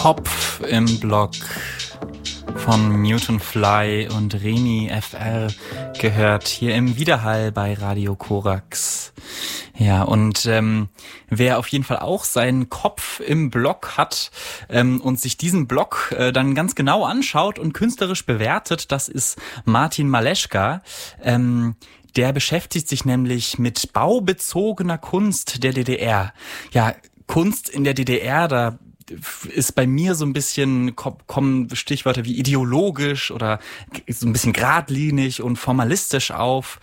Kopf im Block von Newton Fly und Remy FR gehört hier im Widerhall bei Radio Korax. Ja, und wer auf jeden Fall auch seinen Kopf im Block hat und sich diesen Block dann ganz genau anschaut und künstlerisch bewertet, das ist Martin Maleschka. Der beschäftigt sich nämlich mit baubezogener Kunst der DDR. Ja, Kunst in der DDR, da ist bei mir so ein bisschen, kommen Stichwörter wie ideologisch oder so ein bisschen geradlinig und formalistisch auf.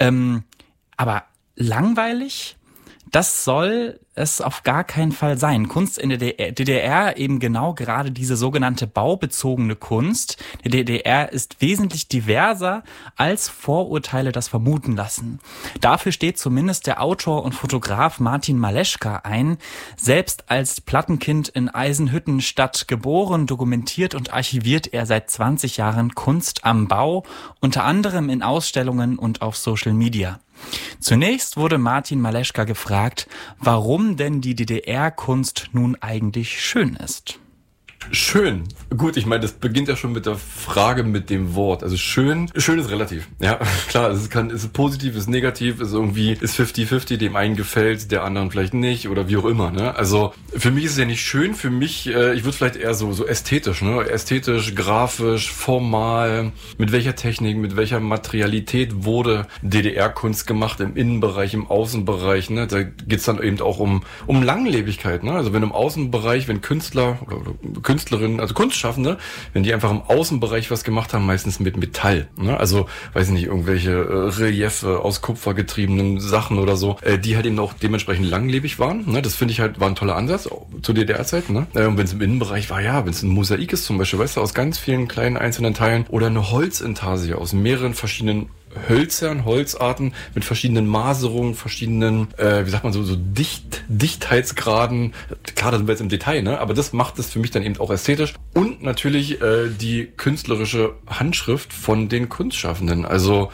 Aber langweilig, das soll es auf gar keinen Fall sein. Kunst in der DDR eben genau gerade diese sogenannte baubezogene Kunst. Die DDR ist wesentlich diverser, als Vorurteile das vermuten lassen. Dafür steht zumindest der Autor und Fotograf Martin Maleschka ein. Selbst als Plattenkind in Eisenhüttenstadt geboren, dokumentiert und archiviert er seit 20 Jahren Kunst am Bau, unter anderem in Ausstellungen und auf Social Media. Zunächst wurde Martin Maleschka gefragt, warum denn die DDR-Kunst nun eigentlich schön ist. Schön. Gut, ich meine, das beginnt ja schon mit der Frage mit dem Wort. Also schön ist relativ. Ja, klar, ist positiv, ist negativ, ist 50-50, dem einen gefällt, der anderen vielleicht nicht oder wie auch immer, ne? Also, für mich ist es ja nicht schön, für mich, ich würde vielleicht eher so ästhetisch, ne? Ästhetisch, grafisch, formal, mit welcher Technik, mit welcher Materialität wurde DDR-Kunst gemacht im Innenbereich, im Außenbereich, ne? Da geht's dann eben auch um Langlebigkeit, ne? Also, wenn im Außenbereich, wenn Künstler oder Künstlerinnen, also Kunstschaffende, wenn die einfach im Außenbereich was gemacht haben, meistens mit Metall, ne? Also, weiß ich nicht, irgendwelche Reliefe aus Kupfer getriebenen Sachen oder so, die halt eben auch dementsprechend langlebig waren, ne? Das finde ich halt, war ein toller Ansatz zur DDR-Zeit, ne? Und wenn es im Innenbereich war, ja, wenn es ein Mosaik ist zum Beispiel, weißt du, aus ganz vielen kleinen einzelnen Teilen oder eine Holzintarsie aus mehreren verschiedenen Hölzern, Holzarten mit verschiedenen Maserungen, verschiedenen, so Dichtheitsgraden. Klar, da sind wir jetzt im Detail, ne? Aber das macht es für mich dann eben auch ästhetisch. Und natürlich die künstlerische Handschrift von den Kunstschaffenden. Also,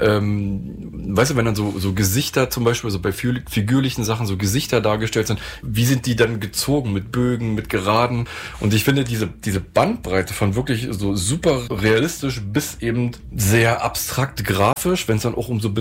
weißt du, wenn dann so Gesichter zum Beispiel, so bei figürlichen Sachen so Gesichter dargestellt sind, wie sind die dann gezogen mit Bögen, mit Geraden? Und ich finde diese Bandbreite von wirklich so super realistisch bis eben sehr abstrakt grafisch, wenn es dann auch um so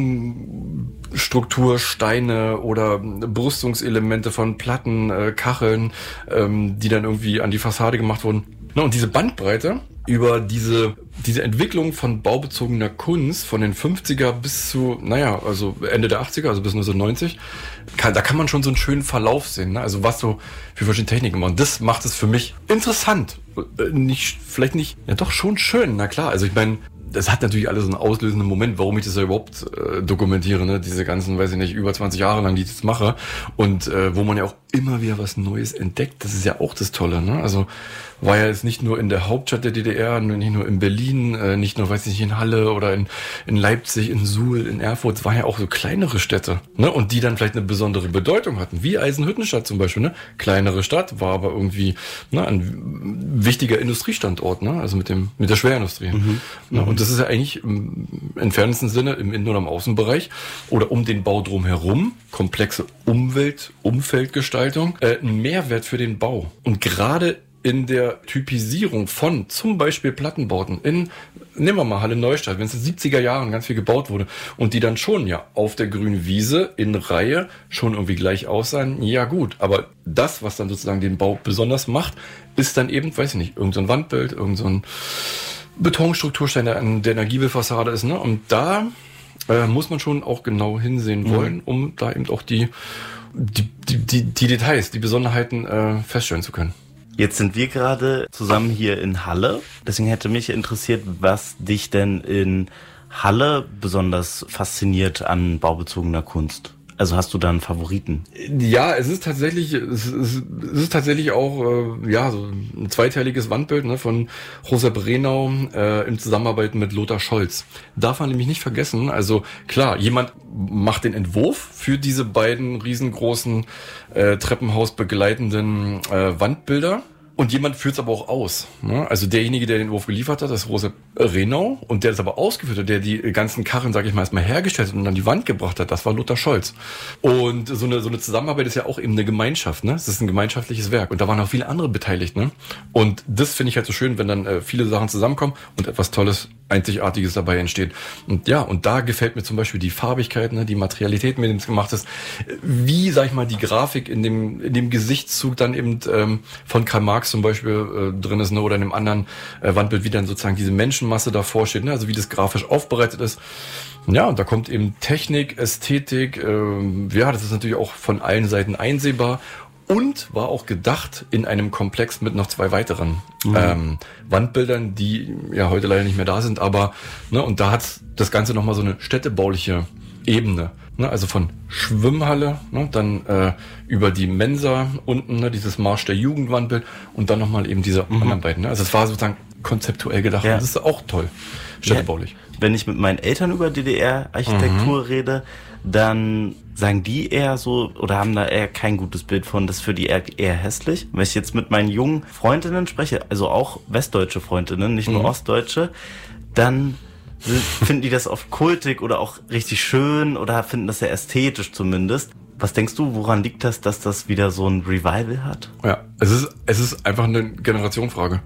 Betonstruktur, Steine oder Brüstungselemente von Platten, Kacheln, die dann irgendwie an die Fassade gemacht wurden. Na, und diese Bandbreite über diese Entwicklung von baubezogener Kunst von den 50er bis zu, also Ende der 80er, also bis 1990, da kann man schon so einen schönen Verlauf sehen, ne? Also was so für verschiedene Techniken machen. Das macht es für mich interessant. Vielleicht nicht, ja doch schon schön, na klar. Also ich meine, das hat natürlich alles einen auslösenden Moment, warum ich das ja überhaupt dokumentiere, ne? Diese ganzen, weiß ich nicht, über 20 Jahre lang, die ich das mache. Und wo man ja auch immer wieder was Neues entdeckt, das ist ja auch das Tolle, ne? Also war ja jetzt nicht nur in der Hauptstadt der DDR, nicht nur in Berlin, nicht nur, weiß ich nicht, in Halle oder in Leipzig, in Suhl, in Erfurt, es waren ja auch so kleinere Städte, ne? Und die dann vielleicht eine besondere Bedeutung hatten, wie Eisenhüttenstadt zum Beispiel, ne? Kleinere Stadt, war aber irgendwie, ne, ein wichtiger Industriestandort, ne? Also mit der Schwerindustrie. Ne? Und das ist ja eigentlich im entferntesten Sinne im Innen- oder im Außenbereich oder um den Bau drumherum, komplexe Umfeldgestaltung, ein Mehrwert für den Bau. Und gerade in der Typisierung von zum Beispiel Plattenbauten nehmen wir mal Halle Neustadt, wenn es in den 70er Jahren ganz viel gebaut wurde und die dann schon ja auf der grünen Wiese in Reihe schon irgendwie gleich aussahen, ja gut, aber das, was dann sozusagen den Bau besonders macht, ist dann eben, weiß ich nicht, irgend so ein Wandbild, irgend so ein Betonstrukturstein, der an der Giebelfassade ist, ne? Und da muss man schon auch genau hinsehen wollen, um da eben auch die Details, die Besonderheiten feststellen zu können. Jetzt sind wir gerade zusammen hier in Halle. Deswegen hätte mich interessiert, was dich denn in Halle besonders fasziniert an baubezogener Kunst. Also hast du da einen Favoriten? Ja, es ist tatsächlich auch so ein zweiteiliges Wandbild, ne, von Josep Brenau in Zusammenarbeit mit Lothar Scholz. Darf man nämlich nicht vergessen. Also klar, jemand macht den Entwurf für diese beiden riesengroßen Treppenhaus begleitenden Wandbilder. Und jemand führt es aber auch aus. Ne? Also derjenige, der den Entwurf geliefert hat, das ist Josep Renau. Und der das aber ausgeführt hat, der die ganzen Karren, sag ich mal, erstmal hergestellt hat und an die Wand gebracht hat, das war Lothar Scholz. Und so eine Zusammenarbeit ist ja auch eben eine Gemeinschaft. Ne? Es ist ein gemeinschaftliches Werk. Und da waren auch viele andere beteiligt. Ne? Und das finde ich halt so schön, wenn dann viele Sachen zusammenkommen und etwas Tolles, Einzigartiges dabei entsteht. Und ja, und da gefällt mir zum Beispiel die Farbigkeit, ne, die Materialität, mit dem es gemacht ist. Wie, sag ich mal, die Grafik in dem Gesichtszug dann eben von Karl Marx zum Beispiel drin ist, ne, oder in einem anderen Wandbild, wie dann sozusagen diese Menschenmasse davor steht, ne, also wie das grafisch aufbereitet ist. Ja, und da kommt eben Technik, Ästhetik, ja, das ist natürlich auch von allen Seiten einsehbar. Und war auch gedacht in einem Komplex mit noch 2 weiteren Wandbildern, die ja heute leider nicht mehr da sind. Aber ne, und da hat das Ganze nochmal so eine städtebauliche Ebene. Ne, also von Schwimmhalle, ne, dann über die Mensa unten, ne, dieses Marsch der Jugendwandbild und dann nochmal eben diese anderen beiden. Ne? Also es war sozusagen konzeptuell gedacht. Ja. Und das ist auch toll, städtebaulich. Ja, wenn ich mit meinen Eltern über DDR-Architektur rede, dann sagen die eher so, oder haben da eher kein gutes Bild von, das ist für die eher hässlich. Wenn ich jetzt mit meinen jungen Freundinnen spreche, also auch westdeutsche Freundinnen, nicht nur ostdeutsche, dann finden die das oft kultig oder auch richtig schön oder finden das sehr ästhetisch zumindest. Was denkst du, woran liegt das, dass das wieder so ein Revival hat? Ja, es ist einfach eine Generationenfrage.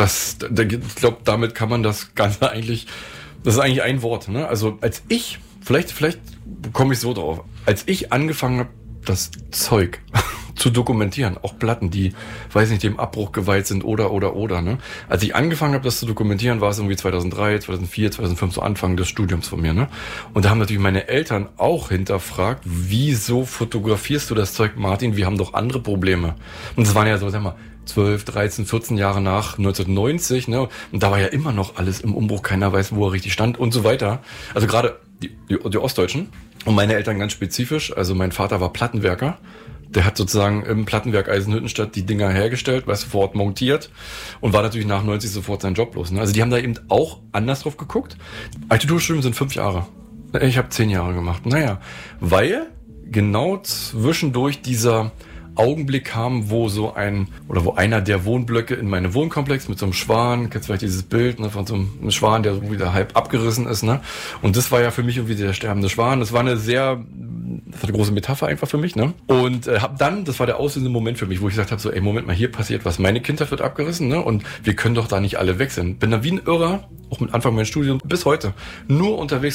Ich glaube, damit kann man das Ganze eigentlich, das ist eigentlich ein Wort, ne? Also als ich, vielleicht komme ich so drauf, als ich angefangen habe, das Zeug zu dokumentieren, auch Platten, die, weiß nicht, dem Abbruch geweiht sind oder, ne? Als ich angefangen habe, das zu dokumentieren, war es irgendwie 2003, 2004, 2005, so Anfang des Studiums von mir, ne? Und da haben natürlich meine Eltern auch hinterfragt, wieso fotografierst du das Zeug, Martin? Wir haben doch andere Probleme. Und das waren ja so, sag mal, 12, 13, 14 Jahre nach 1990, ne? Und da war ja immer noch alles im Umbruch, keiner weiß, wo er richtig stand und so weiter. Also gerade die Ostdeutschen und meine Eltern ganz spezifisch, also mein Vater war Plattenwerker, der hat sozusagen im Plattenwerk Eisenhüttenstadt die Dinger hergestellt, weißt du, vor Ort montiert und war natürlich nach 90 sofort seinen Job los. Ne? Also die haben da eben auch anders drauf geguckt. Architekturstudium sind 5 Jahre. Ich habe 10 Jahre gemacht. Naja, weil genau zwischendurch dieser Augenblick kam, wo einer der Wohnblöcke in meinem Wohnkomplex mit so einem Schwan, kennst du vielleicht dieses Bild, ne, von so einem Schwan, der so wieder halb abgerissen ist, ne? Und das war ja für mich irgendwie der sterbende Schwan. Das war das war eine große Metapher einfach für mich, ne? Und das war der auslösende Moment für mich, wo ich gesagt habe, so, ey, Moment mal, hier passiert was. Meine Kindheit wird abgerissen, ne? Und wir können doch da nicht alle weg sein. Bin da wie ein Irrer, auch mit Anfang meines Studiums bis heute, nur unterwegs